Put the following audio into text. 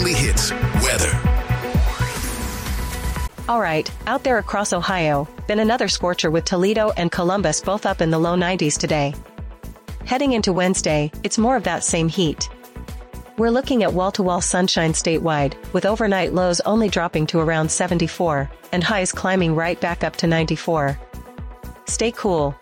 only hits, weather. Alright, out there across Ohio, been another scorcher with Toledo and Columbus both up in the low 90s today. Heading into Wednesday, it's more of that same heat. We're looking at wall-to-wall sunshine statewide, with overnight lows only dropping to around 74, and highs climbing right back up to 94. Stay cool,